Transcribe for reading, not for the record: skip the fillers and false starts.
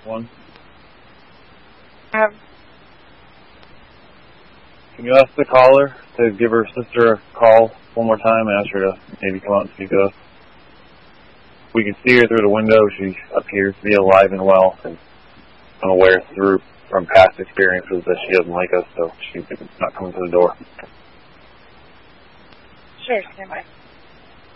one? Can you ask the caller to give her sister a call one more time and ask her to maybe come out and speak to us? We can see her through the window. She appears to be alive and well, and I'm aware from past experiences that she doesn't like us, so she's not coming to the door. Sure, stand by.